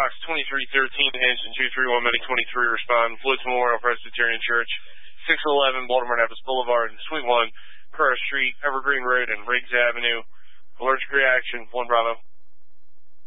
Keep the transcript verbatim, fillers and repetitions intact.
Fox twenty-three thirteen, engine two three one, Medic twenty-three, respond. Floyd Memorial Presbyterian Church, six eleven Baltimore Nevis Boulevard, and Suite one, Curtis Street, Evergreen Road, and Riggs Avenue. Allergic reaction, one Bravo.